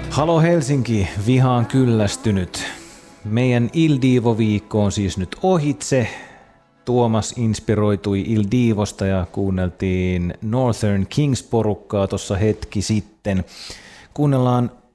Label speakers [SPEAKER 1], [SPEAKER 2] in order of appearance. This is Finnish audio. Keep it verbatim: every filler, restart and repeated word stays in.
[SPEAKER 1] Halo Helsinki, vihaan kyllästynyt. Meidän Il Divo-viikko on siis nyt ohitse. Tuomas inspiroitui Il Divosta ja kuunneltiin Northern Kings-porukkaa tuossa hetki sitten. Kuunnellaan